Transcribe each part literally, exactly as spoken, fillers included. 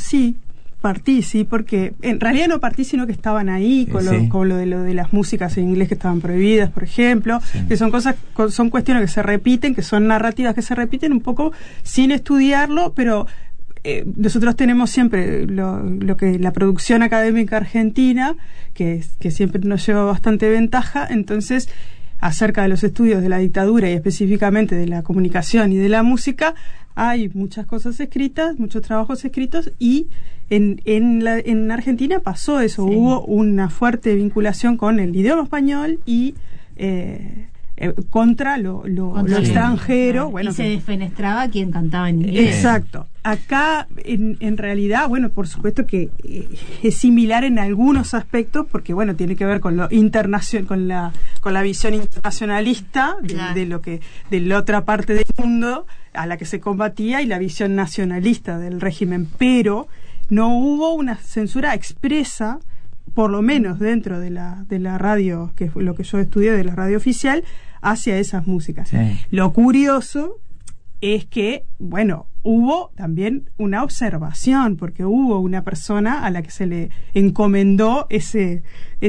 sí, partí, sí, porque en realidad no partí, sino que estaban ahí con, sí. lo, con lo de lo de las músicas en inglés que estaban prohibidas, por ejemplo, sí. que son cosas, son cuestiones que se repiten, que son narrativas que se repiten un poco sin estudiarlo, pero eh, nosotros tenemos siempre lo, lo que la producción académica argentina, que, que siempre nos lleva bastante ventaja, entonces acerca de los estudios de la dictadura y específicamente de la comunicación y de la música, hay muchas cosas escritas, muchos trabajos escritos, y en, en, la, en Argentina pasó eso, sí. Hubo una fuerte vinculación con el idioma español y eh, eh, contra lo, lo, contra lo extranjero. Claro. Bueno, y se que, desfenestraba quien cantaba en inglés. Exacto. Acá, en, en realidad, bueno, por supuesto que eh, es similar en algunos aspectos, porque, bueno, tiene que ver con lo internacional, con la con la visión internacionalista de, claro. de lo que de la otra parte del mundo a la que se combatía y la visión nacionalista del régimen, pero no hubo una censura expresa, por lo menos dentro de la de la radio, que es lo que yo estudié, de la radio oficial, hacia esas músicas. Sí. Lo curioso es que, bueno, hubo también una observación, porque hubo una persona a la que se le encomendó ese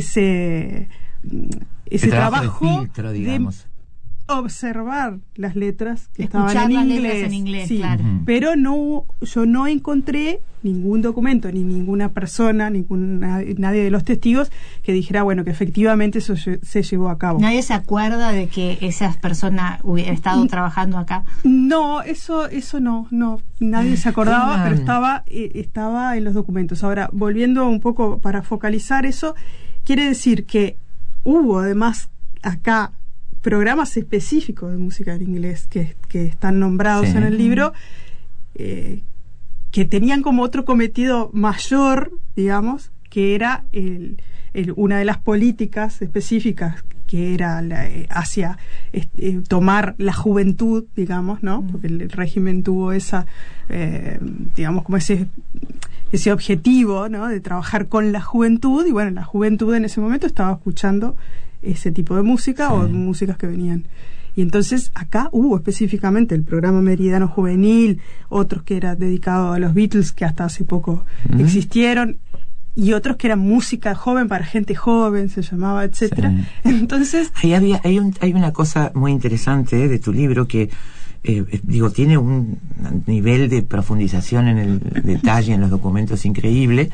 ese ese trabajo, trabajo de filtro, digamos. De observar las letras que Escuchar estaban en las inglés, letras en inglés, sí, claro. Uh-huh. Pero no, yo no encontré ningún documento, ni ninguna persona, ninguna, nadie de los testigos que dijera, bueno, que efectivamente eso se llevó a cabo. ¿Nadie se acuerda de que esas personas hubieran estado trabajando acá? No, eso eso no, no, nadie se acordaba, pero estaba, eh, estaba en los documentos. Ahora, volviendo un poco para focalizar eso, quiere decir que hubo además acá programas específicos de música en inglés que, que están nombrados sí. en el libro, eh, que tenían como otro cometido mayor, digamos, que era el, el, una de las políticas específicas que era la, eh, hacia eh, tomar la juventud, digamos, ¿no? Porque el, el régimen tuvo esa, eh, digamos, como ese ese objetivo, ¿no? De trabajar con la juventud, y bueno, la juventud en ese momento estaba escuchando ese tipo de música, sí. o músicas que venían. Y entonces acá hubo específicamente el programa Meridiano Juvenil, otros que era dedicado a los Beatles, que hasta hace poco uh-huh. existieron, y otros que eran música joven para gente joven, se llamaba, etcétera. Sí. Entonces, ahí había, hay, un, hay una cosa muy interesante eh, de tu libro que eh, digo, tiene un nivel de profundización en el detalle, en los documentos increíble,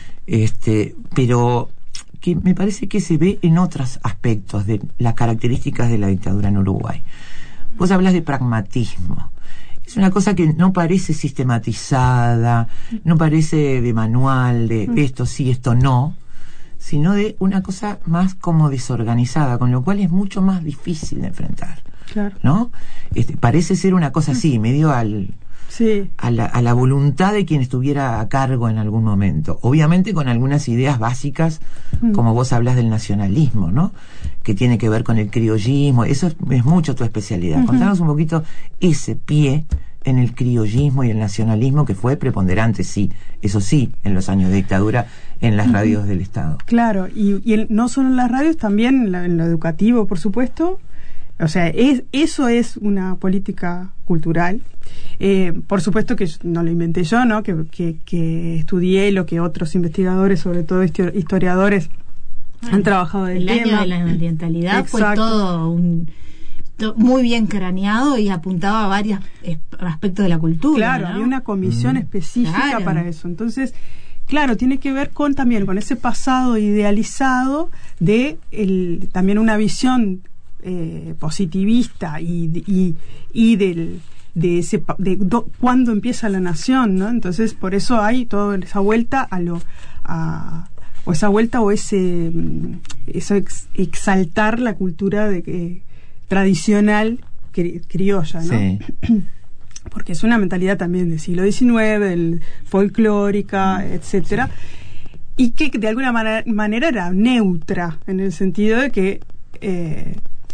este, pero que me parece que se ve en otros aspectos de las características de la dictadura en Uruguay. Vos hablas de pragmatismo. Es una cosa que no parece sistematizada, no parece de manual, de esto sí, esto no, sino de una cosa más como desorganizada, con lo cual es mucho más difícil de enfrentar. Claro. ¿No? Este, parece ser una cosa así, medio al... Sí. A, la, a la voluntad de quien estuviera a cargo en algún momento, obviamente con algunas ideas básicas, mm. como vos hablas del nacionalismo, ¿no? Que tiene que ver con el criollismo, eso es, es mucho tu especialidad. Uh-huh. Contanos un poquito ese pie en el criollismo y el nacionalismo que fue preponderante, sí, eso sí, en los años de dictadura en las uh-huh. radios del Estado. Claro, y, y el, no solo en las radios, también en, la, en lo educativo, por supuesto. O sea, es, eso es una política cultural. Eh, por supuesto que no lo inventé yo, ¿no? Que, que, que estudié lo que otros investigadores, sobre todo historiadores, bueno, han trabajado del el tema. El año de la ambientalidad fue todo un to, muy bien craneado y apuntaba a varios eh, aspectos de la cultura. Claro, ¿no? había una comisión mm. específica claro. para eso. Entonces, claro, tiene que ver con también con ese pasado idealizado de el, también una visión eh, positivista y, y, y del de ese de do, cuándo empieza la nación, ¿no? Entonces por eso hay toda esa vuelta a lo a, o esa vuelta o ese eso ex, exaltar la cultura de eh, tradicional cri, criolla, ¿no? Sí. Porque es una mentalidad también del siglo diecinueve, del folclórica, etcétera, y que de alguna manera, manera era neutra en el sentido de que eh,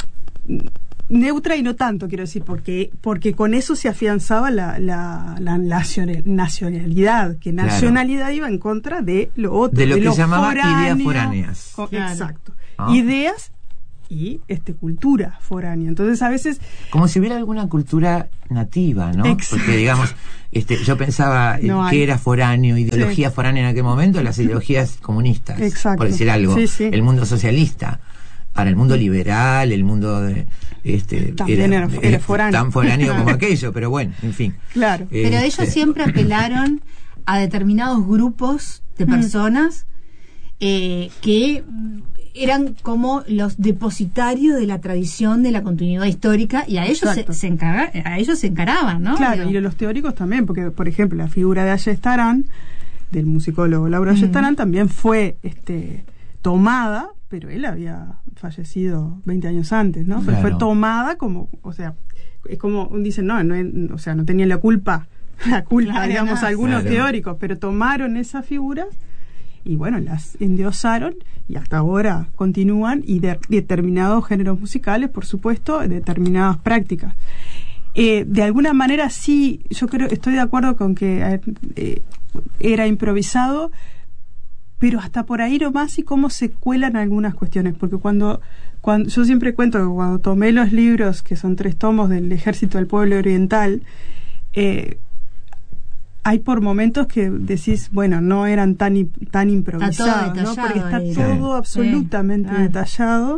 neutra y no tanto, quiero decir, porque porque con eso se afianzaba la, la, la nacionalidad, que nacionalidad claro. iba en contra de lo otro, de lo de que lo se llamaba foráneo, ideas foráneas. Con, claro. Exacto. Ah. Ideas y este cultura foránea. Entonces a veces como si hubiera alguna cultura nativa, ¿no? Exacto. Porque digamos, este, yo pensaba no que hay. era foráneo, ideología sí. foránea en aquel momento, las ideologías comunistas, exacto. por decir algo, sí, sí. el mundo socialista. Para el mundo liberal, el mundo de, este también era, era, era foráneo. tan foráneo como aquello, pero bueno, en fin. Claro. Pero este, ellos siempre apelaron a determinados grupos de personas eh, que eran como los depositarios de la tradición de la continuidad histórica, y a ellos se, se encarga, a ellos se encaraban, ¿no? Claro, Digo. Y los teóricos también, porque por ejemplo la figura de Ayestarán, del musicólogo Lauro uh-huh. Ayestarán, también fue este tomada, pero él había fallecido veinte años antes, ¿no? Claro. Pero fue tomada como, o sea, es como dicen, no, no, o sea, no tenía la culpa, la culpa, claro, digamos, no, algunos claro. teóricos, pero tomaron esas figuras y bueno, las endiosaron y hasta ahora continúan, y de, determinados géneros musicales, por supuesto, determinadas prácticas. Eh, de alguna manera sí, yo creo, estoy de acuerdo con que eh, era improvisado, pero hasta por ahí nomás, y cómo se cuelan algunas cuestiones, porque cuando, cuando yo siempre cuento que cuando tomé los libros, que son tres tomos del Ejército del Pueblo Oriental, eh, hay por momentos que decís, bueno, no eran tan tan improvisados, ¿no? Porque está ahí. todo sí. absolutamente sí. detallado.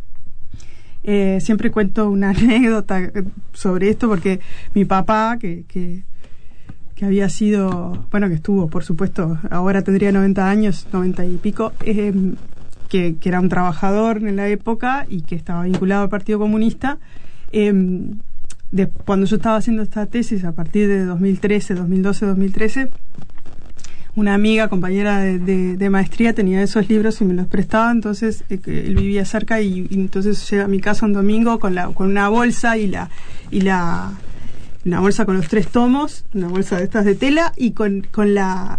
Eh, siempre cuento una anécdota sobre esto, porque mi papá, que, que que había sido, bueno, que estuvo, por supuesto, ahora tendría noventa años, noventa y pico, eh, que, que era un trabajador en la época y que estaba vinculado al Partido Comunista. Eh, de, cuando yo estaba haciendo esta tesis, a partir de dos mil trece, dos mil doce, dos mil trece, una amiga, compañera de, de, de maestría, tenía esos libros y me los prestaba, entonces eh, él vivía cerca y, y entonces llega a mi casa un domingo con, la, con una bolsa y la... Y la una bolsa con los tres tomos, una bolsa de estas de tela, y con, con la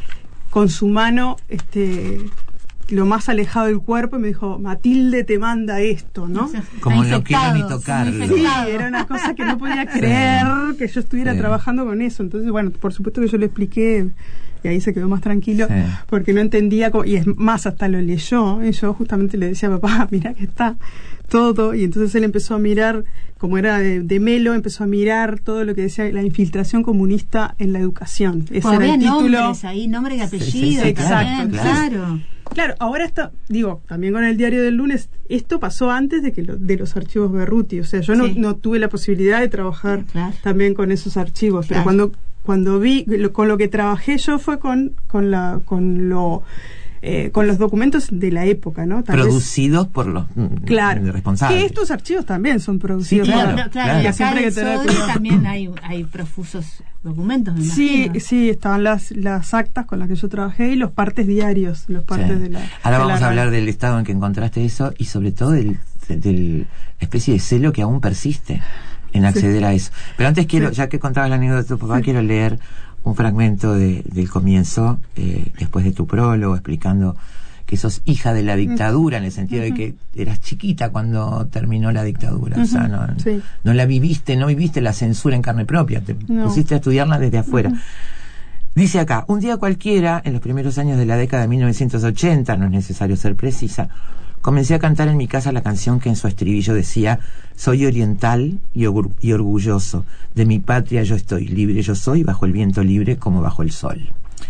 con su mano este lo más alejado del cuerpo, y me dijo, Matilde te manda esto, ¿no? Como no quiero ni tocarlo. Sí, era una cosa que no podía creer sí. que yo estuviera sí. trabajando con eso. Entonces, bueno, por supuesto que yo le expliqué, y ahí se quedó más tranquilo, sí. porque no entendía cómo, y es más, hasta lo leyó, y yo justamente le decía a papá, mira que está todo, y entonces él empezó a mirar, como era de, de Melo, empezó a mirar todo lo que decía la infiltración comunista en la educación. Ese pues era el título. Nombres ahí, nombre y apellido. Sí, sí, sí, exacto, claro. claro. Claro, ahora está, digo, también con el diario del lunes, esto pasó antes de que lo, de los archivos Berruti, o sea, yo no, sí. no tuve la posibilidad de trabajar claro. también con esos archivos, claro. pero cuando cuando vi, lo, con lo que trabajé yo fue con con la con lo Eh, con los documentos de la época, ¿no? Tal producidos vez, por los claro, responsables. Que estos archivos también son producidos. Sí, claro, claro, claro, claro. Y acá siempre que tener también hay, hay profusos documentos, me Sí, imagino. sí, estaban las las actas con las que yo trabajé y los partes diarios, los partes sí. de la. Ahora de vamos la a hablar del estado en que encontraste eso y sobre todo del, del especie de celo que aún persiste en acceder sí. a eso. Pero antes quiero, sí. ya que contabas la anécdota de tu papá, sí. quiero leer un fragmento de, del comienzo, eh, después de tu prólogo, explicando que sos hija de la dictadura, en el sentido uh-huh. de que eras chiquita cuando terminó la dictadura, uh-huh. o sea, no, sí. no la viviste, no viviste la censura en carne propia, te no. pusiste a estudiarla desde afuera. Uh-huh. Dice acá, un día cualquiera, en los primeros años de la década de mil novecientos ochenta, no es necesario ser precisa, comencé a cantar en mi casa la canción que en su estribillo decía, soy oriental y, or- y orgulloso, de mi patria yo estoy, libre yo soy, bajo el viento libre como bajo el sol.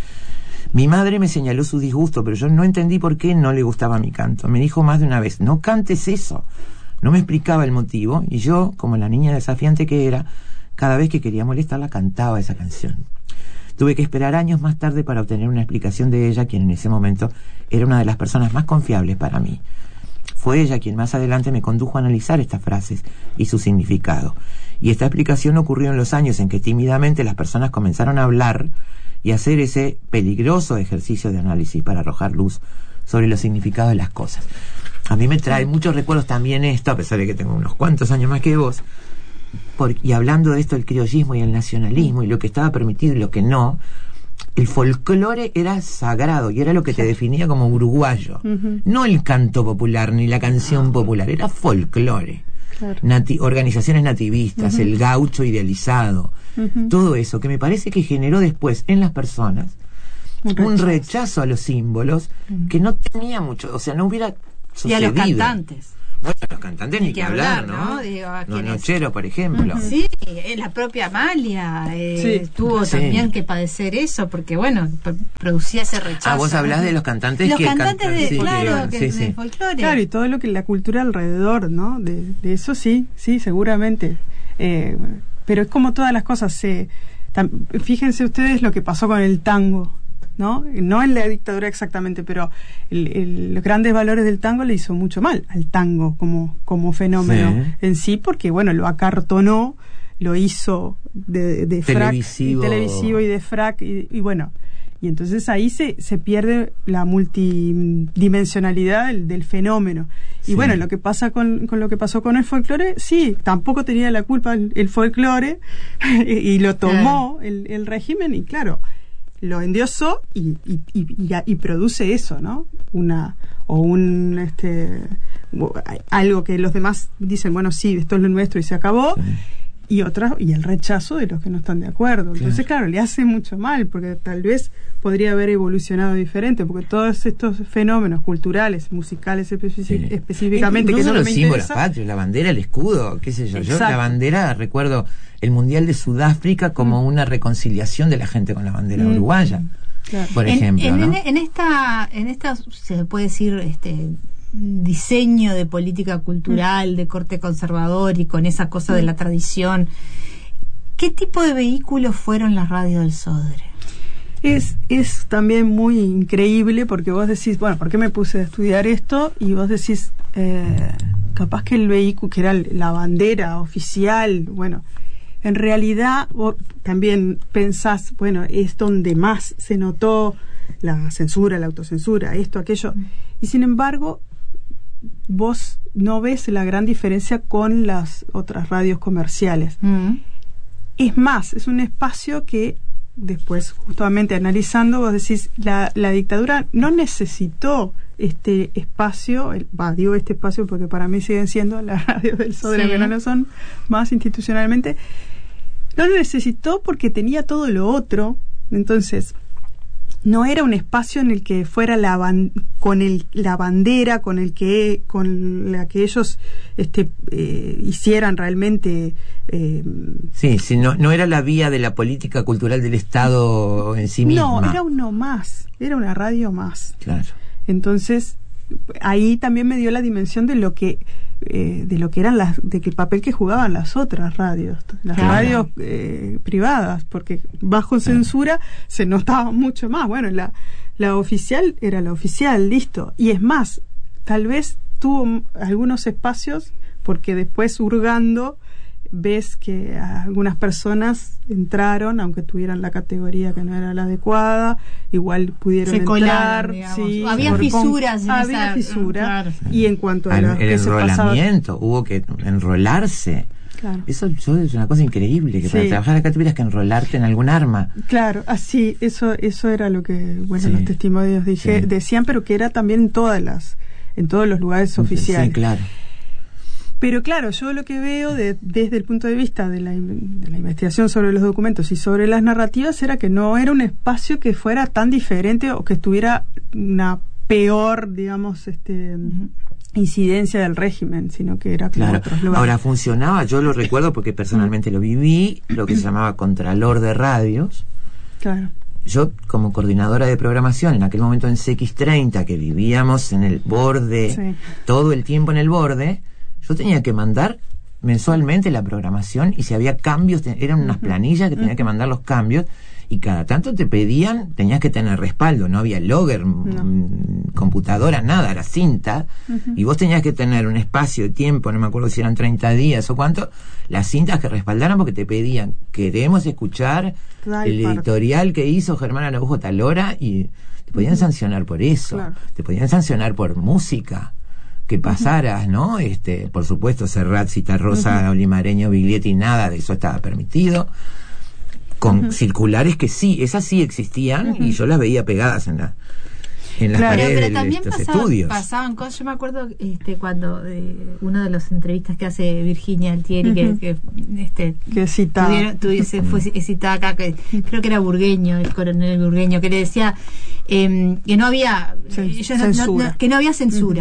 Mi madre me señaló su disgusto, pero yo no entendí por qué no le gustaba mi canto. Me dijo más de una vez, no cantes eso. No me explicaba el motivo, y yo, como la niña desafiante que era, cada vez que quería molestarla cantaba esa canción. Tuve que esperar años más tarde para obtener una explicación de ella, quien en ese momento era una de las personas más confiables para mí. Fue ella quien más adelante me condujo a analizar estas frases y su significado. Y esta explicación ocurrió en los años en que tímidamente las personas comenzaron a hablar y hacer ese peligroso ejercicio de análisis para arrojar luz sobre los significados de las cosas. A mí me trae muchos recuerdos también esto, a pesar de que tengo unos cuantos años más que vos, por, y hablando de esto del criollismo y el nacionalismo y lo que estaba permitido y lo que no, el folclore era sagrado y era lo que te definía como uruguayo. Uh-huh. No el canto popular ni la canción popular, era folclore. Claro. Nati- organizaciones nativistas, uh-huh. el gaucho idealizado, uh-huh. todo eso que me parece que generó después en las personas un rechazo, un rechazo a los símbolos uh-huh. que no tenía mucho, o sea, no hubiera sucedido. Y a los cantantes. Bueno, los cantantes ni que hablar, ¿no? ¿no? Digo, ¿a Los quiénes? Nocheros, por ejemplo. Sí, eh, la propia Amalia eh, Sí. tuvo Sí. también que padecer eso, porque bueno, p- producía ese rechazo. Ah, vos hablás ¿no? de los cantantes los que cantantes cantan- de, sí, claro, que- que, sí, de sí. folclore. Claro, y todo lo que la cultura alrededor, ¿no? De, de eso sí, sí, seguramente. Eh, pero es como todas las cosas. Se, tam- fíjense ustedes lo que pasó con el tango, ¿no? No en la dictadura exactamente, pero el- el- los grandes valores del tango le hizo mucho mal al tango como, como fenómeno Sí. en sí, porque bueno, lo acartonó, lo hizo de, de frac, Televisivo. y televisivo y de frac, y, y bueno, y entonces ahí se, se pierde la multidimensionalidad del, del fenómeno. Y Sí. bueno, lo que pasa con, con lo que pasó con el folclore, sí, tampoco tenía la culpa el, el folclore y, y lo tomó el, el régimen y claro, lo endiosó y, y, y, y, y produce eso, ¿no? Una o un este algo que los demás dicen, bueno, sí, esto es lo nuestro y se acabó. Sí. Y otras y el rechazo de los que no están de acuerdo. Entonces, claro, le hace mucho mal porque tal vez podría haber evolucionado diferente, porque todos estos fenómenos culturales, musicales especi- Sí. específicamente, Incluso que no los me símbolos interesa, patrios, la bandera, el escudo, qué sé yo. Yo Exacto. la bandera, recuerdo el Mundial de Sudáfrica como una reconciliación de la gente con la bandera Mm. uruguaya, claro. por en, ejemplo, en, ¿no? en esta, en esta se puede decir este diseño de política cultural de corte conservador y con esa cosa de la tradición. ¿Qué tipo de vehículos fueron las radios del Sodre? Es, es también muy increíble porque vos decís, bueno, ¿por qué me puse a estudiar esto? Y vos decís, eh, capaz que el vehículo, que era la bandera oficial, bueno, en realidad vos también pensás, bueno, es donde más se notó la censura, la autocensura, esto, aquello. Y sin embargo, vos no ves la gran diferencia con las otras radios comerciales. Mm. Es más, es un espacio que después, justamente analizando, vos decís, la, la dictadura no necesitó este espacio, el, bah, digo este espacio porque para mí siguen siendo las radios del Sodre, Sí. que no lo son más institucionalmente, no lo necesitó porque tenía todo lo otro. Entonces, no era un espacio en el que fuera la ban- con el, la bandera con el que con la que ellos este eh, hicieran realmente eh, Sí, sí, no, no era la vía de la política cultural del Estado en sí misma. no, era uno más, era una radio más. Claro. Entonces, ahí también me dio la dimensión de lo que eh, de lo que eran las de que el papel que jugaban las otras radios, las Claro. radios eh, privadas, porque bajo censura se notaba mucho más. Bueno, la la oficial era la oficial, listo. Y es más, tal vez tuvo m- algunos espacios porque después hurgando ves que algunas personas entraron, aunque tuvieran la categoría que no era la adecuada, igual pudieron Se entrar. colaron, digamos. Sí, Había por- fisuras en había esa- fisuras. claro. Y en cuanto a Al- la el que se pasaba, enrolamiento, hubo que enrolarse. claro. Eso, eso es una cosa increíble, que para Sí. trabajar acá tuvieras que enrolarte en algún arma. Claro, así, eso, eso era lo que, bueno, Sí. los testimonios dije, Sí. decían, pero que era también en todas las, en todos los lugares oficiales. Sí, claro. Pero claro, yo lo que veo de- desde el punto de vista de la, in- de la investigación sobre los documentos y sobre las narrativas era que no era un espacio que fuera tan diferente o que estuviera una peor, digamos, este Ujú. incidencia del régimen, sino que era como Claro. otros lugares. Ahora funcionaba, yo lo recuerdo porque personalmente lo viví, lo que se llamaba Contralor de Radios. Claro. Yo, como coordinadora de programación, en aquel momento en C X treinta, que vivíamos en el borde, Sí. todo el tiempo en el borde, yo tenía que mandar mensualmente la programación y si había cambios, te- eran unas planillas que tenía que mandar los cambios y cada tanto te pedían, tenías que tener respaldo, no había logger, mm, computadora, nada, era cinta y vos tenías que tener un espacio de tiempo, no me acuerdo si eran treinta días o cuánto, las cintas que respaldaran porque te pedían, queremos escuchar Tal el parte. editorial que hizo Germán Araujo tal hora y te podían sancionar por eso, Claro. te podían sancionar por música que pasaras, ¿no? Este, por supuesto, Serrat, Citarrosa, Olimareño, Biglietti, nada de eso estaba permitido. Con circulares que sí, esas sí existían y yo las veía pegadas en la en las Claro, Pero, paredes pero de también estos pasaban, estudios. pasaban cosas. Yo me acuerdo este, cuando eh, una de las entrevistas que hace Virginia Altieri, Ujú. que, que este, Que citaba. tuvieron- tuviese- fue citada acá, que creo que era Burgueño, el coronel Burgueño, que le decía eh, que no había Cen- ellos no- no- censura. no- que no había censura.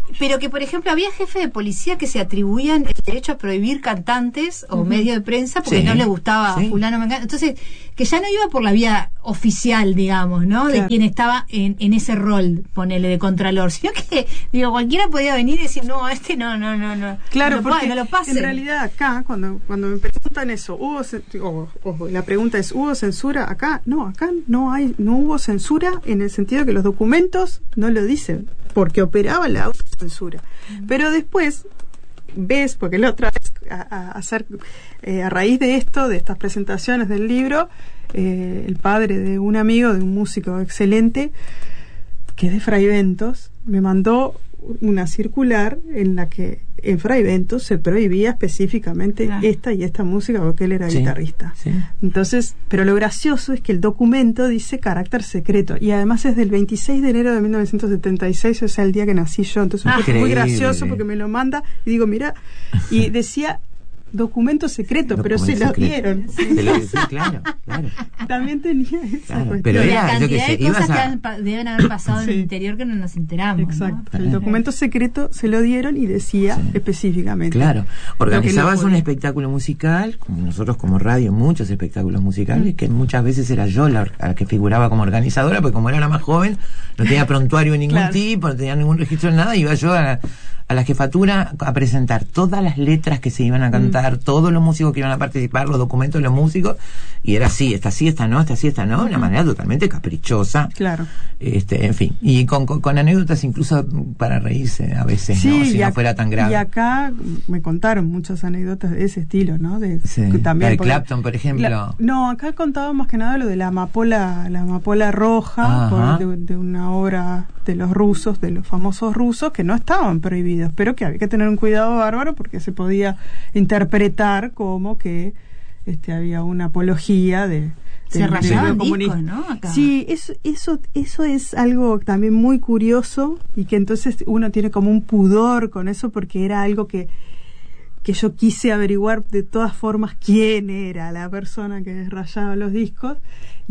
pero que, por ejemplo, había jefes de policía que se atribuían el derecho a prohibir cantantes o uh-huh. medios de prensa porque sí, no les gustaba sí. fulano, mengano. Entonces, que ya no iba por la vía oficial, digamos, ¿no? Claro. De quien estaba en, en ese rol, ponele, de contralor, sino que, digo, cualquiera podía venir y decir, no, este no, no, no, no. Claro, no lo, porque no lo pasen. En realidad acá, cuando, cuando me preguntan eso, hubo, o, o, la pregunta es, ¿hubo censura acá? No, acá no hay, no hubo censura en el sentido que los documentos no lo dicen, porque operaba la autocensura. Mm. Pero después ves, porque la otra vez a, a hacer eh, a raíz de esto, de estas presentaciones del libro, eh, el padre de un amigo, de un músico excelente, que es de Fraiventos, me mandó una circular en la que en Fraiventos se prohibía específicamente claro. esta y esta música porque él era sí, guitarrista. Sí. Entonces, pero lo gracioso es que el documento dice carácter secreto y además es del veintiséis de enero de mil novecientos setenta y seis, o sea, el día que nací yo. Entonces ah, fue muy gracioso porque me lo manda y digo, mira, y decía documento secreto, pero se lo dieron. Sí. Se lo, sí, claro, claro. También tenía esa claro, cuestión. Pero era, la cantidad yo que sé, de cosas a... que han, deben haber pasado sí. en el interior que no nos enteramos. Exacto. ¿no? El documento secreto se lo dieron y decía sí. específicamente. Claro. Organizabas no un espectáculo musical, como nosotros como radio, muchos espectáculos musicales, mm. que muchas veces era yo la, la que figuraba como organizadora, porque como era la más joven, no tenía prontuario de ningún claro. tipo, no tenía ningún registro de nada, iba yo a, a la jefatura a presentar todas las letras que se iban a cantar, mm. todos los músicos que iban a participar, los documentos de los músicos, y era así, esta sí, esta no, esta sí, esta no, de una manera totalmente caprichosa. Claro. Este, en fin, y con, con, con anécdotas incluso para reírse a veces, sí, ¿no? Si no acá, fuera tan grave. Y acá me contaron muchas anécdotas de ese estilo, ¿no? De, sí. también la de Clapton, por ejemplo. La, no, acá contaba más que nada lo de la amapola, la amapola roja, por, de, de una obra de los rusos, de los famosos rusos, que no estaban prohibidos, pero que había que tener un cuidado bárbaro porque se podía interpretar como que este había una apología de se rayaban discos, ¿no? Acá. Sí, eso, eso, eso es algo también muy curioso y que entonces uno tiene como un pudor con eso porque era algo que que yo quise averiguar de todas formas quién era la persona que rayaba los discos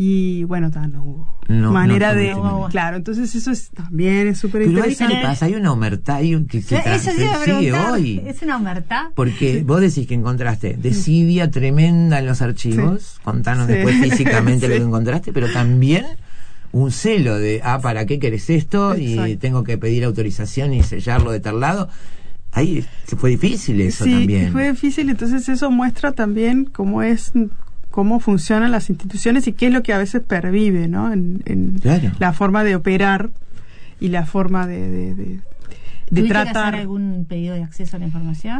y bueno, ta, no hubo no, manera no, de no, no, claro, entonces eso es también es súper interesante. Pero ahí pasa, hay una omertá hay un, que, que eso se sigue hoy. Es una omertá. Porque vos decís que encontraste desidia tremenda en los archivos, sí. contanos sí. después físicamente sí. lo que encontraste, pero también un celo de, ah, ¿para qué querés esto? Exacto. Y tengo que pedir autorización y sellarlo de tal lado. Ahí fue difícil eso sí, también. Sí, fue difícil, entonces eso muestra también cómo es, cómo funcionan las instituciones y qué es lo que a veces pervive, ¿no? En, en claro. la forma de operar y la forma de, de, de, de tratar. ¿Tuviste que hacer algún pedido de acceso a la información?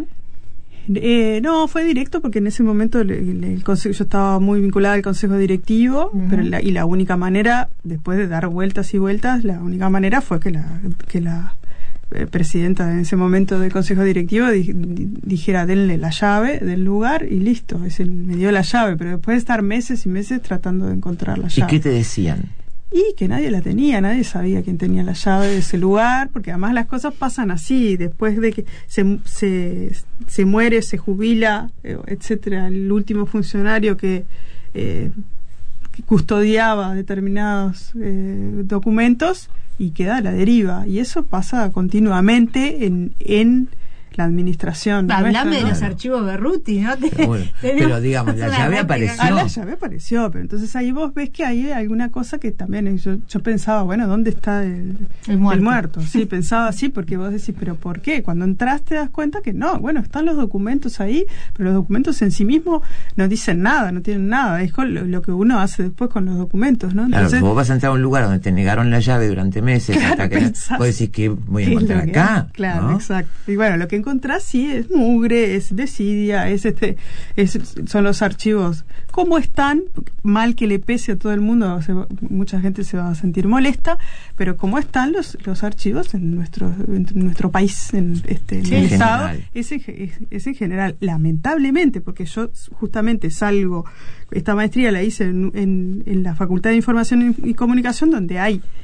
Eh, no, fue directo porque en ese momento el, el, el consejo, yo estaba muy vinculada al consejo directivo, uh-huh. pero la, y la única manera, después de dar vueltas y vueltas, la única manera fue que la que la presidenta en ese momento del consejo directivo di, di, dijera denle la llave del lugar y listo, ese me dio la llave, pero después de estar meses y meses tratando de encontrar la llave. ¿Y qué te decían? Y que nadie la tenía, nadie sabía quién tenía la llave de ese lugar, porque además las cosas pasan así, después de que se, se, se muere, se jubila, eh, etcétera, el último funcionario que, eh, que custodiaba determinados eh, documentos, y queda a la deriva, y eso pasa continuamente en, en la administración. Hablame de los archivos Berruti, ¿no? Te, pero, bueno, pero digamos, la llave apareció. Ah, la llave apareció, pero entonces ahí vos ves que hay alguna cosa que también yo, yo pensaba, bueno, ¿dónde está el, el, muerto. el muerto? Sí, pensaba así, porque vos decís, ¿pero por qué? Cuando entras te das cuenta que no, bueno, están los documentos ahí, pero los documentos en sí mismos no dicen nada, no tienen nada, es con lo, lo que uno hace después con los documentos, ¿no? Entonces, claro, vos vas a entrar a un lugar donde te negaron la llave durante meses, claro, hasta que pensás, vos decís que voy a encontrar acá. Claro, ¿no? Exacto. Y bueno, lo que encontrás sí es mugre, es desidia, es este, es, son los archivos. ¿Cómo están? Mal que le pese a todo el mundo, se, mucha gente se va a sentir molesta, pero ¿cómo están los, los archivos en nuestro, en nuestro país, en este sí, en el en Estado? Es, es, es en general, lamentablemente, porque yo justamente salgo, esta maestría la hice en, en, en la Facultad de Información y Comunicación, donde hay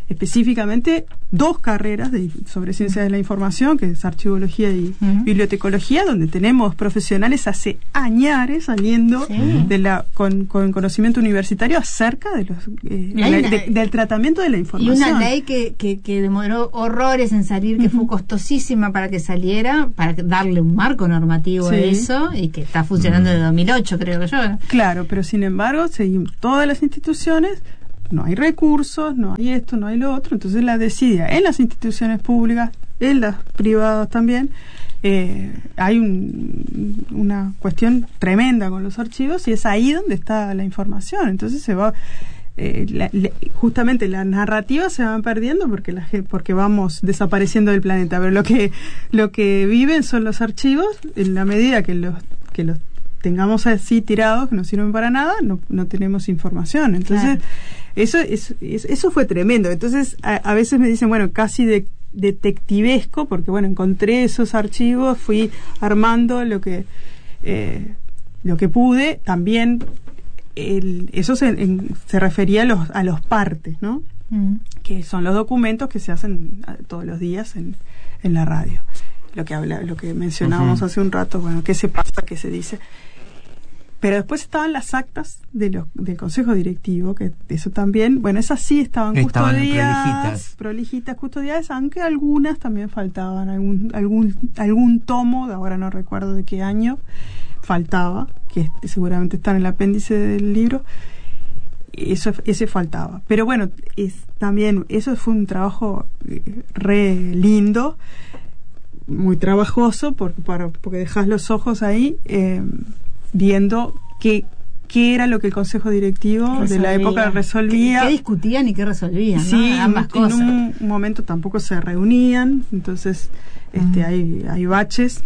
específicamente dos carreras de, sobre ciencias de la información, que es archivología y uh-huh. bibliotecología, donde tenemos profesionales hace añares saliendo sí. de la con, con conocimiento universitario acerca de los eh, la, una, de, del tratamiento de la información. Y una ley que, que, que demoró horrores en salir, que uh-huh. fue costosísima para que saliera, para darle un marco normativo sí. a eso, y que está funcionando desde dos mil ocho, creo que yo. Claro, pero sin embargo, seguimos todas las instituciones. No hay recursos, no hay esto, no hay lo otro, entonces la desidia en las instituciones públicas, en las privadas también, eh, hay un, una cuestión tremenda con los archivos y es ahí donde está la información, entonces se va, eh, la, la, justamente las narrativas se van perdiendo porque la, porque vamos desapareciendo del planeta, pero lo que lo que viven son los archivos en la medida que los que los tengamos así tirados que no sirven para nada, no, no tenemos información. Entonces, claro. eso, eso, eso fue tremendo. Entonces, a, a veces me dicen, bueno, casi de, detectivesco, porque bueno, encontré esos archivos, fui armando lo que eh, lo que pude. También el, eso se, en, se refería a los, a los partes, ¿no? Mm. Que son los documentos que se hacen todos los días en, en la radio. Lo que habla, lo que mencionábamos uh-huh. hace un rato, bueno, qué se pasa, qué se dice. Pero después estaban las actas de los, del Consejo Directivo, que eso también, bueno, esas sí estaban, estaban custodiadas, prolijitas. prolijitas, custodiadas, aunque algunas también faltaban, algún, algún, algún tomo, de ahora no recuerdo de qué año, faltaba, que seguramente está en el apéndice del libro, eso, ese faltaba. Pero bueno, es, también, eso fue un trabajo re lindo, muy trabajoso, porque, para, porque dejas los ojos ahí, eh, viendo qué, qué era lo que el Consejo Directivo resolvía. De la época resolvía. ¿Qué, qué discutían y qué resolvían? Sí, ¿no? Ambas en, cosas. En un momento tampoco se reunían, entonces este, uh-huh. hay, hay baches.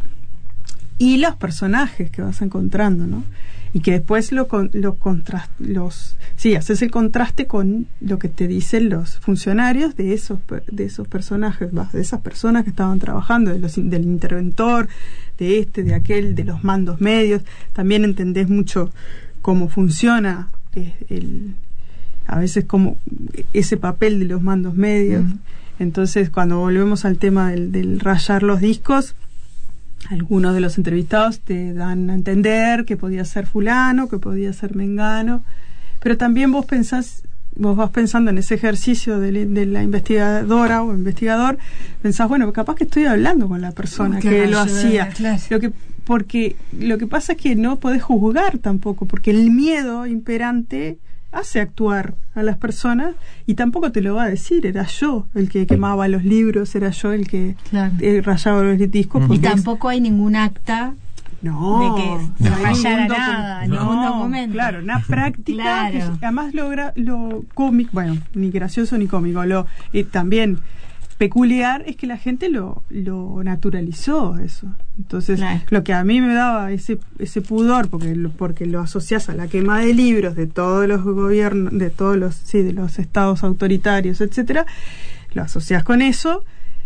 Y los personajes que vas encontrando, ¿no? Y que después lo, lo contrast, los sí, haces el contraste con lo que te dicen los funcionarios de esos de esos personajes, de esas personas que estaban trabajando, de los, del interventor, de este, de aquel, de los mandos medios. También entendés mucho cómo funciona eh, el a veces como ese papel de los mandos medios. Uh-huh. Entonces, cuando volvemos al tema del, del rayar los discos, algunos de los entrevistados te dan a entender que podía ser fulano, que podía ser mengano, pero también vos pensás, vos vas pensando en ese ejercicio de, de la investigadora o investigador, pensás, bueno, capaz que estoy hablando con la persona que lo hacía. Claro. Lo que, porque lo que pasa es que no podés juzgar tampoco, porque el miedo imperante hace actuar a las personas y tampoco te lo va a decir, era yo el que quemaba los libros, era yo el que claro. eh, rayaba los discos. Y tampoco hay ningún acta no, de que no, se rayara docu- nada, no, ningún documento. Claro, una práctica claro. que además logra lo cómico, bueno, ni gracioso ni cómico, lo eh, también peculiar es que la gente lo, lo naturalizó eso. Entonces, claro. lo que a mí me daba ese ese pudor, porque lo, porque lo asocias a la quema de libros de todos los gobiernos, de todos los sí, de los estados autoritarios, etcétera, lo asocias con eso.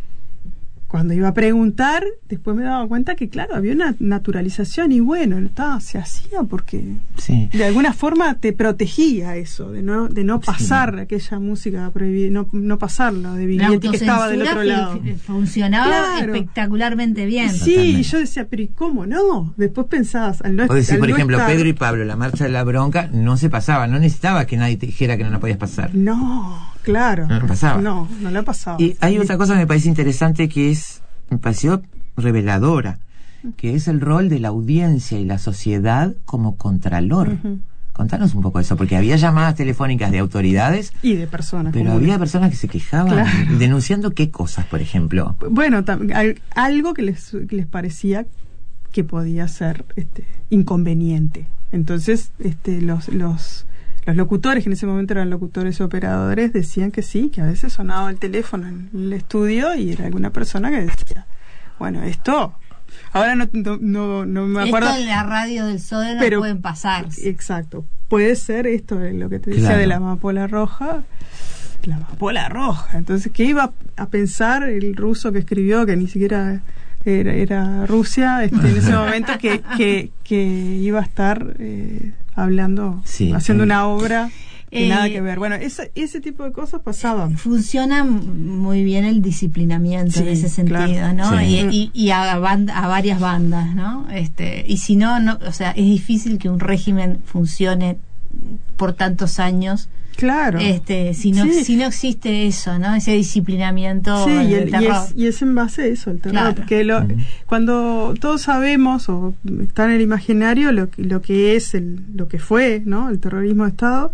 Cuando iba a preguntar, después me daba cuenta que, claro, había una naturalización y bueno, ta, se hacía porque sí. de alguna forma te protegía eso, de no de no pasar sí. aquella música prohibida, no, no pasarla de Viglietti que estaba del otro lado. Funcionaba claro. espectacularmente bien. Sí, Totalmente. Y yo decía, pero ¿y cómo no? Después pensabas... Al no, o decir, al por no ejemplo, estar... Pedro y Pablo, la marcha de la bronca, no se pasaba, no necesitaba que nadie te dijera que no la podías pasar. No, claro. No la pasaba. No, no la pasaba. Y hay otra cosa que me parece interesante que es me pareció reveladora, que es el rol de la audiencia y la sociedad como contralor. Uh-huh. Contanos un poco eso, porque había llamadas telefónicas de autoridades y de personas, pero había es. personas que se quejaban, claro. denunciando qué cosas, por ejemplo. Bueno, tam- al- algo que les, que les parecía que podía ser este, inconveniente. Entonces, este, los los Los locutores, que en ese momento eran locutores y operadores, decían que sí, que a veces sonaba el teléfono en el estudio y era alguna persona que decía, bueno, esto, ahora no, no, no, no me acuerdo. Esto en la radio del Sodre no pero, pueden pasar. Exacto. Puede ser esto, lo que te decía claro. de la amapola roja, la amapola roja. Entonces, ¿qué iba a pensar el ruso que escribió, que ni siquiera era, era Rusia, este, en ese momento, que, que, que iba a estar... Eh, hablando, sí, haciendo sí. una obra que eh, nada que ver. Bueno, ese, ese tipo de cosas pasaban. Funciona muy bien el disciplinamiento sí, en ese sentido, claro. ¿no? Sí. Y, y, y a, banda, a varias bandas, ¿no? Este, y si no, no, o sea, es difícil que un régimen funcione por tantos años. Claro. Este, si no, sí. si no existe eso, ¿no? Ese disciplinamiento. Sí, y, el, y, es, y es en base a eso, el terror. Claro. Porque lo, uh-huh. cuando todos sabemos, o está en el imaginario, lo, lo que es, el, lo que fue, ¿no? El terrorismo de Estado.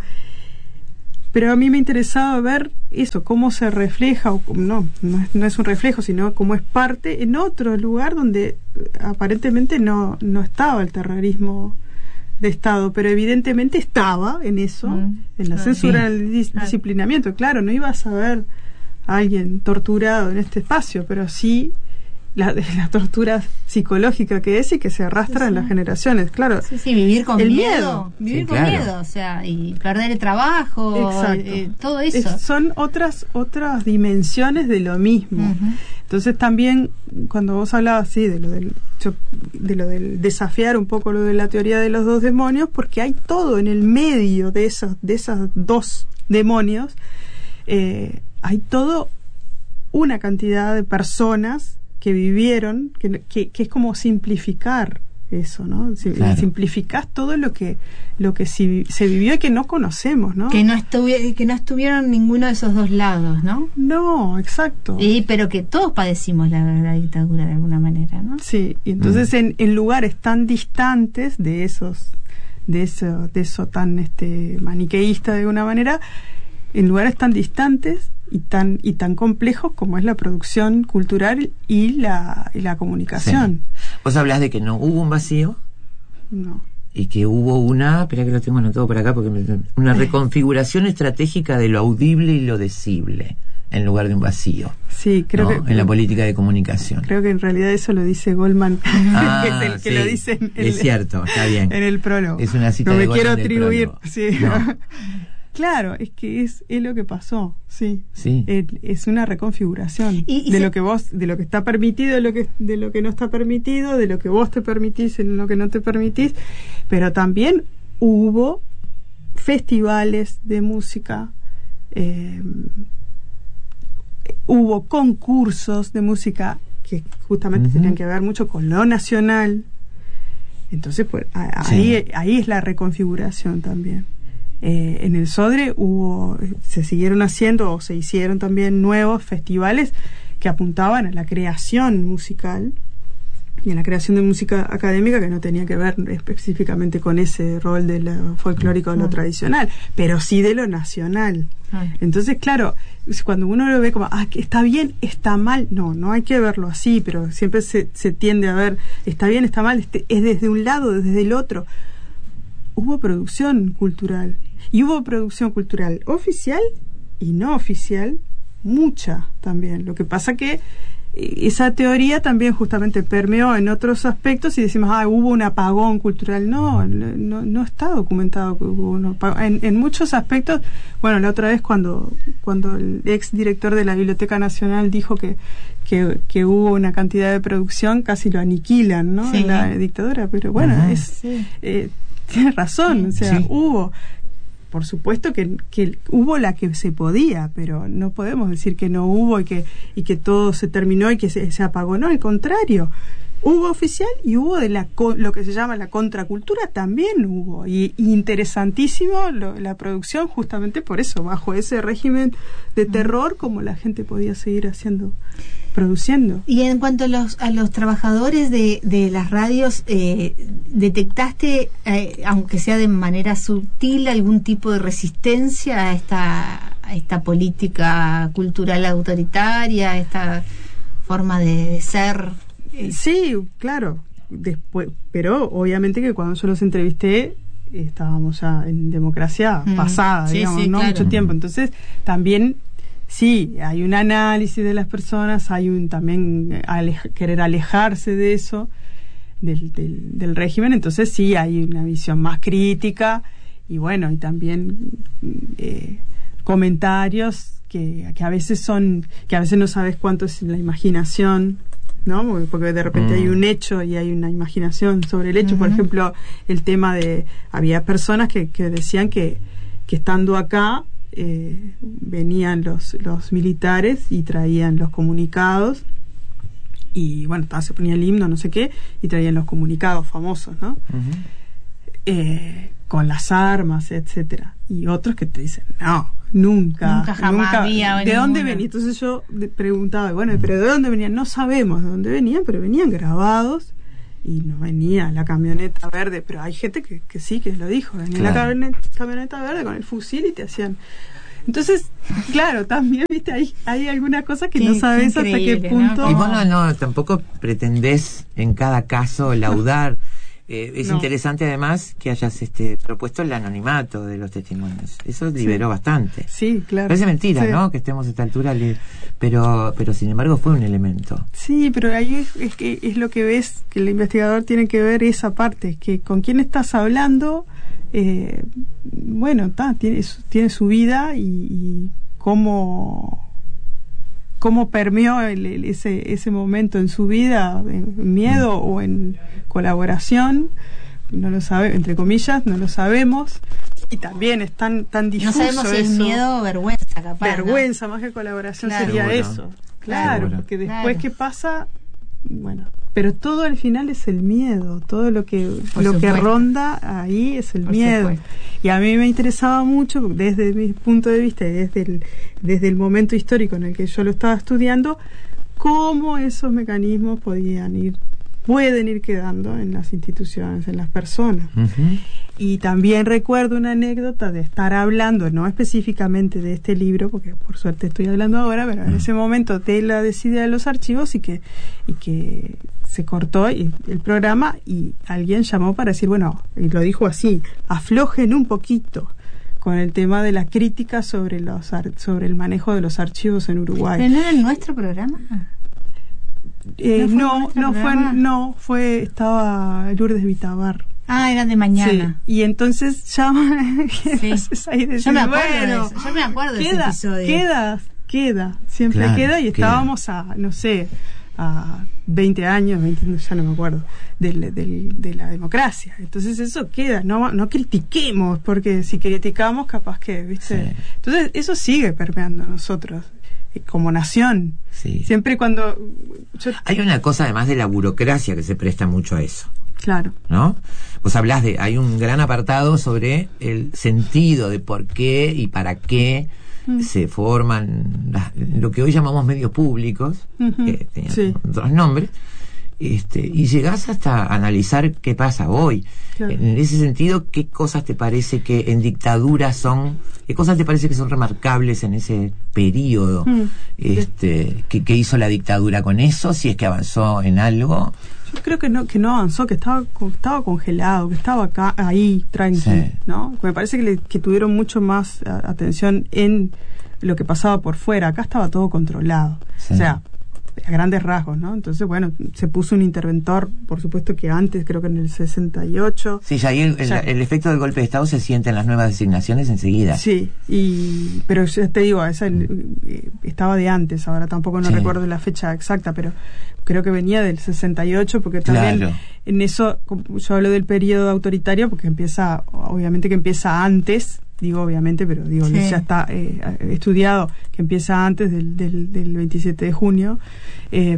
Pero a mí me interesaba ver eso, cómo se refleja, o no, no es, no es un reflejo, sino cómo es parte en otro lugar donde aparentemente no, no estaba el terrorismo de Estado, pero evidentemente estaba en eso, mm, en la censura, sí, en el dis- claro. disciplinamiento. Claro, no ibas a ver a alguien torturado en este espacio, pero sí la, la tortura psicológica que es y que se arrastra sí, sí. en las generaciones, claro. Sí, sí, vivir con el miedo, miedo. vivir sí, con claro. miedo, o sea, y perder el trabajo, eh, todo eso. Es, son otras otras dimensiones de lo mismo. Uh-huh. Entonces también cuando vos hablabas sí de lo del yo, de lo del desafiar un poco lo de la teoría de los dos demonios, porque hay todo en el medio de esos de esas dos demonios, eh, hay todo una cantidad de personas que vivieron, que, que, que es como simplificar eso, ¿no? Si, claro. Simplificás todo lo que lo que si, se vivió y que no conocemos, ¿no? Que no estuvi- que no estuvieron ninguno de esos dos lados, ¿no? No, exacto. Y, pero que todos padecimos la, la dictadura de alguna manera, ¿no? Sí, y entonces mm. en, en lugares tan distantes de esos, de eso, de eso tan este maniqueísta de alguna manera, en lugares tan distantes y tan y tan complejos como es la producción cultural y la, y la comunicación. Sí. ¿Vos hablás de que no hubo un vacío? No. Y que hubo una, espera que lo tengo anotado por acá, porque me, una reconfiguración estratégica de lo audible y lo decible, en lugar de un vacío. Sí, creo ¿no? que... En la política de comunicación. Creo que en realidad eso lo dice Goldman, ah, que es el que sí, lo dice en el, es cierto, está bien. En el prólogo. Es una cita no de me quiero Goldman atribuir, sí. No. Claro, es que es, es lo que pasó, sí. Sí. Es, es una reconfiguración y, y de se... lo que vos, de lo que está permitido, de lo que, de lo que no está permitido, de lo que vos te permitís, en lo que no te permitís, pero también hubo festivales de música, eh, hubo concursos de música que justamente uh-huh. tenían que ver mucho con lo nacional. Entonces, pues ahí, sí. ahí es la reconfiguración también. Eh, en el Sodre hubo, se siguieron haciendo o se hicieron también nuevos festivales que apuntaban a la creación musical y a la creación de música académica que no tenía que ver específicamente con ese rol de lo folclórico o lo tradicional, pero sí de lo nacional. Ay. Entonces, claro, cuando uno lo ve como, ah, que está bien, está mal, no, no hay que verlo así, pero siempre se, se tiende a ver, está bien, está mal, este, es desde un lado, desde el otro. Hubo producción cultural. Y hubo producción cultural oficial y no oficial, mucha también. Lo que pasa que esa teoría también justamente permeó en otros aspectos y decimos, ah, hubo un apagón cultural. No, no, no está documentado que hubo un apagón. En, en muchos aspectos, bueno, la otra vez cuando, cuando el ex director de la Biblioteca Nacional dijo que, que, que hubo una cantidad de producción, casi lo aniquilan, ¿no? Sí. En la dictadura. Pero bueno, uh-huh. es, sí. eh, tiene razón, o sea, sí. hubo... Por supuesto que, que hubo la que se podía, pero no podemos decir que no hubo y que y que todo se terminó y que se, se apagó. No, al contrario. Hubo oficial y hubo de la lo que se llama la contracultura, también hubo. Y, y interesantísimo lo, la producción justamente por eso, bajo ese régimen de terror, como la gente podía seguir haciendo, produciendo. Y en cuanto a los a los trabajadores de, de las radios, eh, ¿detectaste, eh, aunque sea de manera sutil, algún tipo de resistencia a esta, a esta política cultural autoritaria, a esta forma de, de ser? Sí, claro. Después, pero obviamente que cuando yo los entrevisté estábamos ya en democracia mm. pasada, sí, digamos, sí, no claro. mucho tiempo. Entonces, también sí, hay un análisis de las personas, hay un también alej- querer alejarse de eso, del, del, del régimen. Entonces, sí, hay una visión más crítica y bueno, y también eh, comentarios que, que a veces son, que a veces no sabes cuánto es la imaginación, ¿no? Porque de repente mm. hay un hecho y hay una imaginación sobre el hecho. Uh-huh. Por ejemplo, el tema de, había personas que, que decían que que estando acá eh, venían los, los militares y traían los comunicados, y bueno, se ponía el himno, no sé qué, y traían los comunicados famosos, ¿no? Uh-huh. Eh, con las armas, etcétera. Y otros que te dicen, no, nunca, nunca jamás nunca, había ¿de dónde venía? Entonces yo preguntaba, bueno, pero ¿de dónde venían? No sabemos de dónde venían, pero venían grabados, y no venía la camioneta verde, pero hay gente que, que sí, que lo dijo, venía claro. la camioneta, camioneta verde con el fusil y te hacían... Entonces, claro, también, viste, hay, hay alguna cosa que qué, no sabes hasta qué punto... ¿no? Y vos no, no, tampoco pretendés en cada caso laudar. Eh, es no. interesante además que hayas este propuesto el anonimato de los testimonios. Eso liberó sí. bastante. Sí, claro. Parece mentira, sí. ¿no? Que estemos a esta altura, pero pero sin embargo fue un elemento. Sí, pero ahí es, es que es lo que ves, que el investigador tiene que ver esa parte, que con quién estás hablando, eh, bueno, ta, tiene, tiene su vida y, y cómo... cómo permeó el, el, ese ese momento en su vida, en miedo o en colaboración, no lo sabe, entre comillas, no lo sabemos, y también es tan, tan difuso. No sabemos si eso. es miedo o vergüenza, capaz. Vergüenza, ¿no? Más que colaboración claro. sería Seguro. eso. Claro, Seguro. Porque después claro. ¿qué pasa? Bueno, pero todo al final es el miedo, todo lo que Por lo supuesto. que ronda ahí es el Por miedo. supuesto. Y a mí me interesaba mucho, desde mi punto de vista y desde el, desde el momento histórico en el que yo lo estaba estudiando, cómo esos mecanismos podían ir, pueden ir quedando en las instituciones, en las personas. Uh-huh. Y también recuerdo una anécdota de estar hablando, no específicamente de este libro, porque por suerte estoy hablando ahora, pero en ese momento de la desidia de los archivos y que, y que se cortó y, el programa y alguien llamó para decir, bueno, y lo dijo así, aflojen un poquito con el tema de la crítica sobre los ar- sobre el manejo de los archivos en Uruguay. ¿Pero no era el nuestro programa? Eh, ¿No fue no, no fue, programa? no fue, estaba Lourdes Vitabar. Ah, era de mañana. Sí. Y entonces llama, Sí. entonces ahí decís, Yo me acuerdo bueno, de eso. Yo me acuerdo de ese queda, episodio. queda, queda, siempre Claro, queda y queda. estábamos a, no sé, a veinte años, veinte, ya no me acuerdo, del, del, de la democracia. Entonces eso queda, no, no critiquemos, porque si criticamos capaz que, ¿viste? Sí. Entonces eso sigue permeando a nosotros, eh, como nación. Sí. Siempre cuando... Yo, Hay una cosa además de la burocracia que se presta mucho a eso. claro. ¿No? Vos hablás de, hay un gran apartado sobre el sentido de por qué y para qué mm. se forman las, lo que hoy llamamos medios públicos, uh-huh. que tenían sí. otros nombres, este, y llegás hasta analizar qué pasa hoy. Claro. En ese sentido, ¿qué cosas te parece que en dictadura son, qué cosas te parece que son remarcables en ese periodo mm. este, que, que hizo la dictadura con eso, si es que avanzó en algo? Yo creo que no que no avanzó, que estaba estaba congelado, que estaba acá ahí tranqui, sí. ¿no? Me parece que, le, que tuvieron mucho más a, atención en lo que pasaba por fuera. Acá estaba todo controlado, sí. o sea, a grandes rasgos, ¿no? Entonces, bueno, se puso un interventor, por supuesto que antes, creo que en el sesenta y ocho. Sí, ya ahí el, ya, el, el efecto del golpe de Estado se siente en las nuevas designaciones enseguida. Sí, y pero ya te digo, esa eh, estaba de antes, ahora tampoco no sí. recuerdo la fecha exacta, pero creo que venía del sesenta y ocho, porque también claro. en eso, yo hablo del periodo autoritario, porque empieza, obviamente que empieza antes, digo obviamente, pero digo, sí. ya está eh, estudiado, que empieza antes del, del, del veintisiete de junio, eh,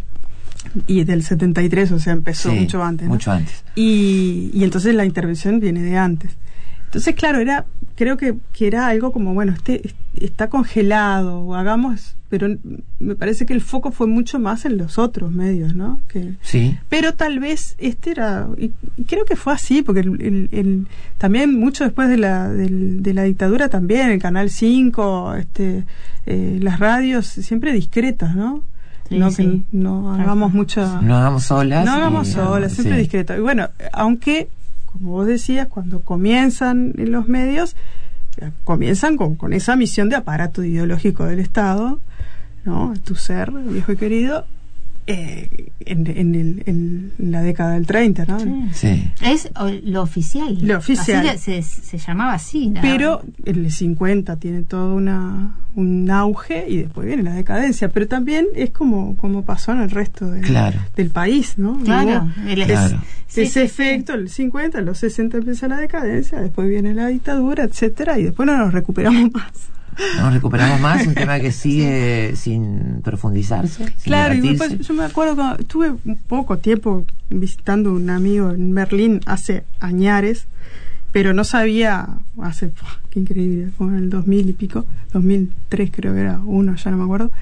y del setenta y tres, o sea, empezó sí, mucho antes, ¿no? mucho antes. Y, y entonces la intervención viene de antes. Entonces, claro, era, creo que, que era algo como, bueno, este está congelado, o hagamos, pero me parece que el foco fue mucho más en los otros medios, ¿no? Que, sí. Pero tal vez este era, y, y creo que fue así, porque el, el, el, también mucho después de la, del, de la dictadura también, el Canal cinco, este, eh, las radios siempre discretas, ¿no? Sí, no sí. que no hagamos mucha... No hagamos solas. No hagamos y, solas, siempre sí. discretas. Y bueno, aunque... como vos decías, cuando comienzan en los medios, comienzan con, con esa misión de aparato ideológico del Estado, ¿no? Tu ser, viejo y querido, eh, en, en, el, en la década del treinta, ¿no? Sí. Sí. Es o, lo oficial. Lo oficial. Así se, se, se llamaba así. ¿No? Pero en el cincuenta tiene todo una, un auge y después viene la decadencia. Pero también es como, como pasó en el resto de, Claro. del país, ¿no? Claro. El, Claro. Sí, ese sí, efecto, el cincuenta, los sesenta empieza la decadencia, después viene la dictadura, etcétera, y después no nos recuperamos más. No recuperamos más, un tema que sigue sin profundizarse. Sin Claro, y debatirse. después yo me acuerdo cuando estuve un poco tiempo visitando un amigo en Berlín hace añares, pero no sabía, hace, qué increíble, como en el dos mil y pico, dos mil tres creo que era uno, ya no me acuerdo,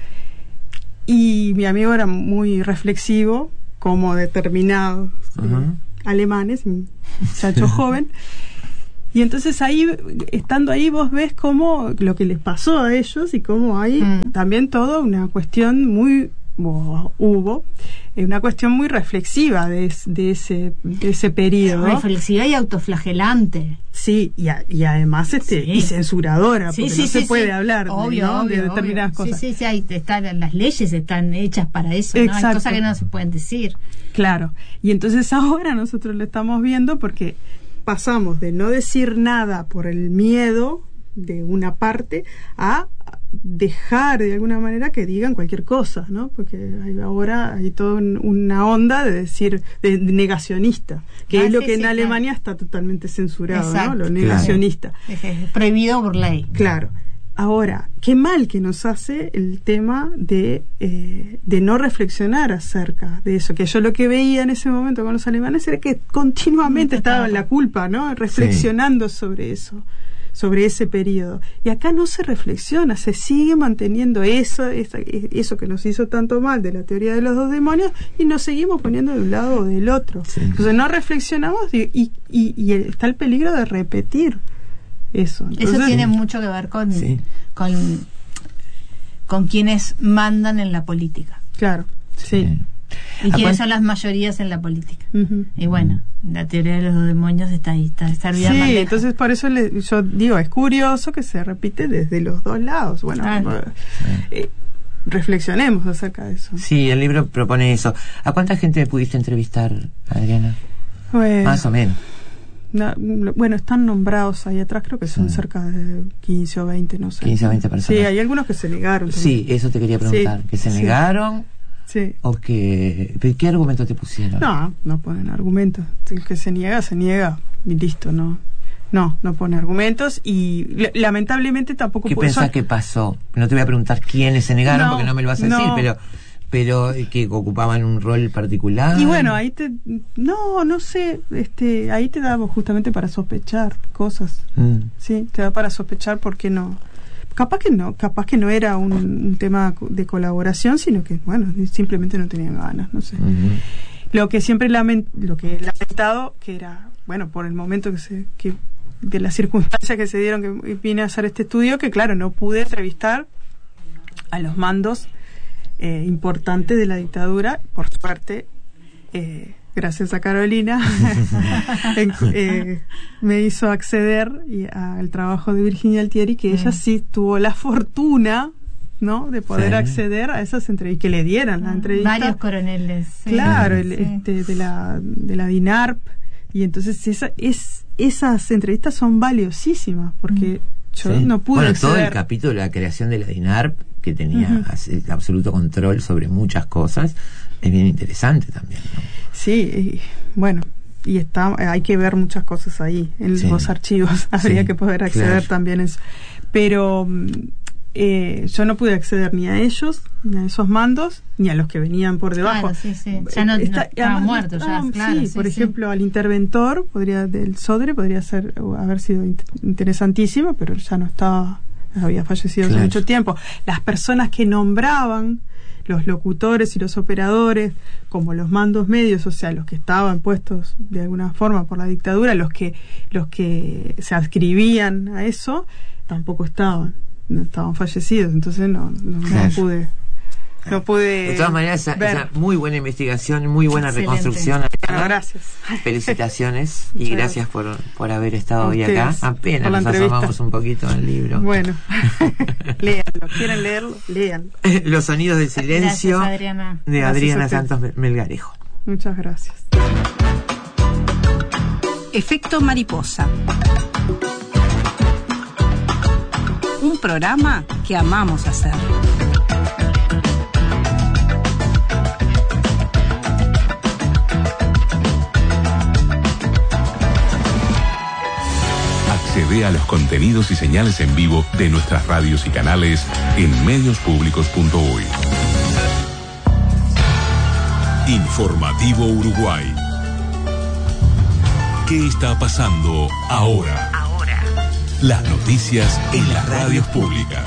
y mi amigo era muy reflexivo, como determinados Ajá. eh, alemanes, un muchacho joven. Y entonces ahí, estando ahí, vos ves cómo lo que les pasó a ellos y cómo hay Mm. también toda una cuestión muy, bo- hubo, eh, una cuestión muy reflexiva de, es- de ese de ese periodo. reflexiva y autoflagelante. Sí, y, a- y además este Sí. y censuradora, porque no se puede sí. hablar de, Obvio, ¿no? de obvio, determinadas obvio. cosas. Sí, sí, sí, ahí están, las leyes están hechas para eso, ¿no? Hay Exacto. cosas que no se pueden decir. Claro, y entonces ahora nosotros lo estamos viendo porque pasamos de no decir nada por el miedo de una parte a dejar de alguna manera que digan cualquier cosa, ¿no? Porque hay, ahora hay toda un- una onda de decir de negacionista, que Ah, es lo sí, que en sí, Alemania está totalmente censurado, Exacto. ¿no? Lo Claro. negacionista. Es, es prohibido por ley. Claro. Ahora, qué mal que nos hace el tema de, eh, de no reflexionar acerca de eso, que yo lo que veía en ese momento con los alemanes era que continuamente estaba en la culpa, ¿no? Reflexionando sobre eso, sobre ese periodo. Y acá no se reflexiona, se sigue manteniendo eso, esa- eso que nos hizo tanto mal de la teoría de los dos demonios y nos seguimos poniendo de un lado o del otro. Sí. Entonces no reflexionamos y, y, y, y está el peligro de repetir eso. Eso Entonces, tiene mucho que ver con, Sí. con, con quienes mandan en la política. Claro, sí. Sí. Y ¿A quiénes cuán- son las mayorías en la política. Ujú. Y bueno, la teoría de los dos demonios está ahí, está servida en Sí, bandeja. entonces por eso le- yo digo, es curioso que se repite desde los dos lados. Bueno, Claro. eh, eh, reflexionemos acerca de eso. Sí, el libro propone eso. ¿A cuánta gente pudiste entrevistar, Adriana? Bueno, Más o menos. na- bueno, están nombrados ahí atrás, creo que son Sí. cerca de quince o veinte, no sé. quince o veinte personas. Sí, hay algunos que se negaron. Sí, también. eso te quería preguntar. Sí, ¿Que se sí. negaron Sí. o que... ¿pero qué argumento te pusieron? No, no ponen argumentos. El que se niega, se niega y listo, no. No, no pone argumentos y l- lamentablemente tampoco ¿Qué puede- pensás son- que pasó? No te voy a preguntar quiénes se negaron No, porque no me lo vas a decir, no. pero pero eh, que ocupaban un rol particular. Y bueno, ahí te... No, no sé, este, ahí te da justamente para sospechar cosas. Mm. Sí, te da para sospechar por qué no. Capaz que no, capaz que no era un, un tema co- de colaboración, sino que, bueno, simplemente no tenían ganas, no sé. Ujú. Lo que siempre lamen- lo que he lamentado, que era, bueno, por el momento que se... que de las circunstancias que se dieron que vine a hacer este estudio, que claro, no pude entrevistar a los mandos eh, importantes de la dictadura, por suerte, eh, gracias a Carolina, en- eh, me hizo acceder y- al trabajo de Virginia Altieri, que ella sí tuvo la fortuna, ¿no?, de poder Sí. acceder a esas entrevistas, y que le dieran la entrevista. Varios coroneles. sí. Claro, el, Sí. este, de la de la DINARP, y entonces esa es esas entrevistas son valiosísimas porque yo Sí. no pude Bueno, todo el acceder. capítulo de la creación de la DINARP, que tenía Ujú. as- absoluto control sobre muchas cosas, es bien interesante también, ¿no? Sí, y, bueno, y está hay que ver muchas cosas ahí en Sí. los archivos. Habría Sí, que poder acceder claro. también a eso. Pero mm, eh, yo no pude acceder ni a ellos, ni a esos mandos, ni a los que venían por debajo. Claro, sí, sí. Ya no, no Está- estaban además, muertos, ya, estaban- claro. sí, sí, por sí. ejemplo, al interventor podría del Sodre podría ser o haber sido int- interesantísimo, pero ya no estaba, había fallecido hace Claro. mucho tiempo. Las personas que nombraban, los locutores y los operadores, como los mandos medios, o sea, los que estaban puestos de alguna forma por la dictadura, los que los que se adscribían a eso, tampoco estaban, no estaban fallecidos, entonces no, no, no Claro. pude no pude. De todas maneras, esa, esa muy buena investigación, muy buena Excelente. reconstrucción. Bueno, gracias. Felicitaciones y Muchas gracias por, por haber estado A hoy ustedes, acá. Apenas por la nos entrevista. asomamos un poquito al libro. Bueno, léanlo. ¿Quieren leerlo? Léanlo. Los sonidos del silencio. Gracias, Adriana. De Gracias Adriana a usted. Santos Melgarejo. Muchas gracias. Efecto mariposa. Un programa que amamos hacer. Accede a los contenidos y señales en vivo de nuestras radios y canales en medios públicos punto uy. Informativo Uruguay. ¿Qué está pasando ahora? Ahora. Las noticias en las radios públicas.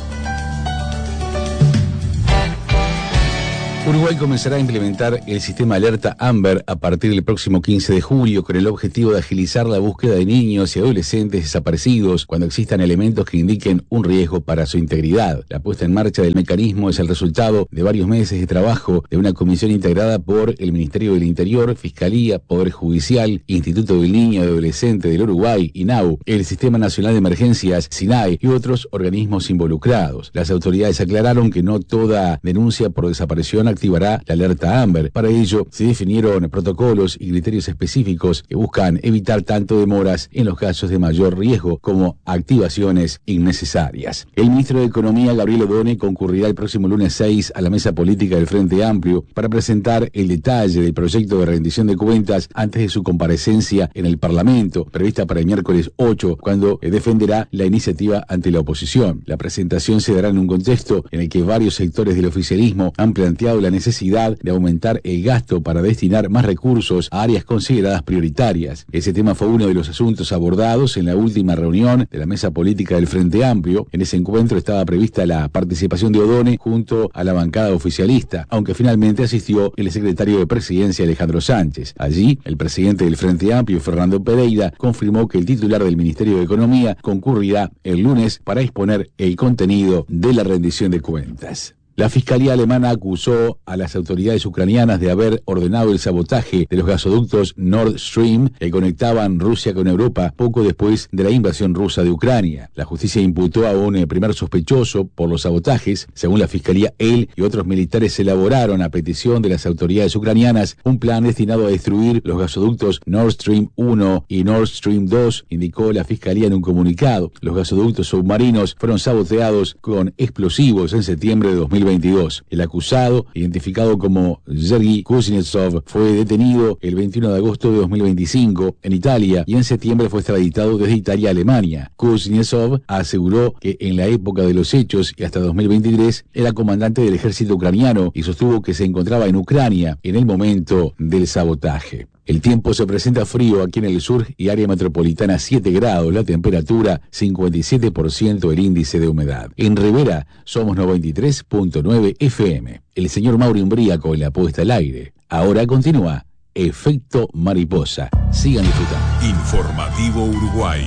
Uruguay comenzará a implementar el sistema alerta AMBER a partir del próximo quince de julio con el objetivo de agilizar la búsqueda de niños y adolescentes desaparecidos cuando existan elementos que indiquen un riesgo para su integridad. La puesta en marcha del mecanismo es el resultado de varios meses de trabajo de una comisión integrada por el Ministerio del Interior, Fiscalía, Poder Judicial, Instituto del Niño y Adolescente del Uruguay, INAU, el Sistema Nacional de Emergencias, SINAE, y otros organismos involucrados. Las autoridades aclararon que no toda denuncia por desaparición activará la alerta AMBER. Para ello, se definieron protocolos y criterios específicos que buscan evitar tanto demoras en los casos de mayor riesgo como activaciones innecesarias. El ministro de Economía, Gabriel Odone, concurrirá el próximo lunes seis a la mesa política del Frente Amplio para presentar el detalle del proyecto de rendición de cuentas antes de su comparecencia en el Parlamento, prevista para el miércoles ocho, cuando defenderá la iniciativa ante la oposición. La presentación se dará en un contexto en el que varios sectores del oficialismo han planteado la necesidad de aumentar el gasto para destinar más recursos a áreas consideradas prioritarias. Ese tema fue uno de los asuntos abordados en la última reunión de la mesa política del Frente Amplio. En ese encuentro estaba prevista la participación de Odone junto a la bancada oficialista, aunque finalmente asistió el secretario de Presidencia, Alejandro Sánchez. Allí, el presidente del Frente Amplio, Fernando Pereira, confirmó que el titular del Ministerio de Economía concurrirá el lunes para exponer el contenido de la rendición de cuentas. La Fiscalía alemana acusó a las autoridades ucranianas de haber ordenado el sabotaje de los gasoductos Nord Stream que conectaban Rusia con Europa poco después de la invasión rusa de Ucrania. La justicia imputó a un primer sospechoso por los sabotajes. Según la Fiscalía, él y otros militares elaboraron a petición de las autoridades ucranianas un plan destinado a destruir los gasoductos Nord Stream uno y Nord Stream dos, indicó la Fiscalía en un comunicado. Los gasoductos submarinos fueron saboteados con explosivos en septiembre de dos mil veintidós. El acusado, identificado como Sergei Kuznetsov, fue detenido el veintiuno de agosto de dos mil veinticinco en Italia y en septiembre fue extraditado desde Italia a Alemania. Kuznetsov aseguró que en la época de los hechos y hasta dos mil veintitrés era comandante del ejército ucraniano y sostuvo que se encontraba en Ucrania en el momento del sabotaje. El tiempo se presenta frío aquí en el sur y área metropolitana siete grados, la temperatura cincuenta y siete por ciento el índice de humedad. En Rivera somos noventa y tres punto nueve F M. El señor Mauri Umbríaco en la puesta al aire. Ahora continúa Efecto Mariposa. Sigan disfrutando. Informativo Uruguay.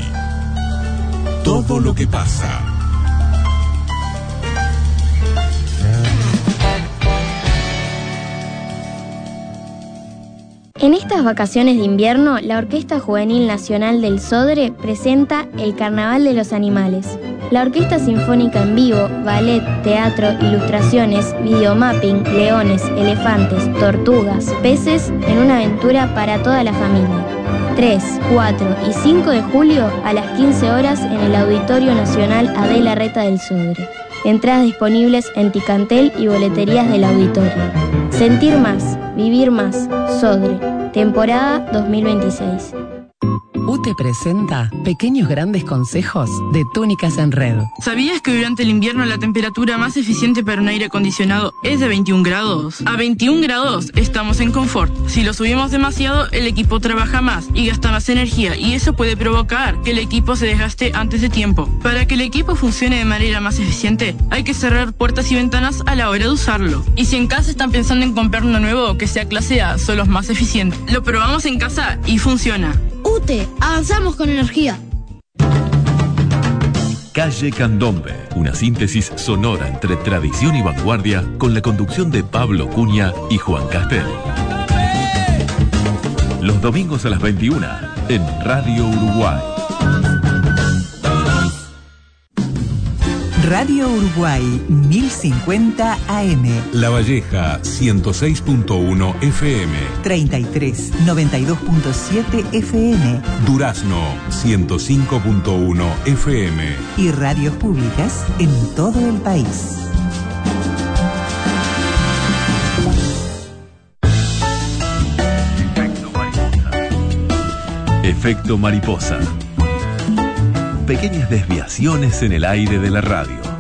Todo lo que pasa. En estas vacaciones de invierno, la Orquesta Juvenil Nacional del Sodre presenta el Carnaval de los Animales. La Orquesta Sinfónica en vivo, ballet, teatro, ilustraciones, videomapping, leones, elefantes, tortugas, peces, en una aventura para toda la familia. tres, cuatro y cinco de julio a las quince horas en el Auditorio Nacional Adela Reta del Sodre. Entradas disponibles en Ticantel y boleterías del auditorio. Sentir más, vivir más, Sodre, temporada dos mil veintiséis. U T E presenta Pequeños Grandes Consejos de Túnicas en Red. ¿Sabías que durante el invierno la temperatura más eficiente para un aire acondicionado es de veintiún grados? A veintiún grados estamos en confort. Si lo subimos demasiado, el equipo trabaja más y gasta más energía, y eso puede provocar que el equipo se desgaste antes de tiempo. Para que el equipo funcione de manera más eficiente, hay que cerrar puertas y ventanas a la hora de usarlo. Y si en casa están pensando en comprar uno nuevo que sea clase A, son los más eficientes. Lo probamos en casa y funciona. U T E, avanzamos con energía. Calle Candombe, una síntesis sonora entre tradición y vanguardia con la conducción de Pablo Cunha y Juan Castel. Los domingos a las veintiuna en Radio Uruguay. Radio Uruguay mil cincuenta A M. La Valleja ciento seis punto uno F M. treinta y tres, noventa y dos punto siete F M. Durazno ciento cinco punto uno F M. Y radios públicas en todo el país. Efecto mariposa. Pequeñas desviaciones en el aire de la radio.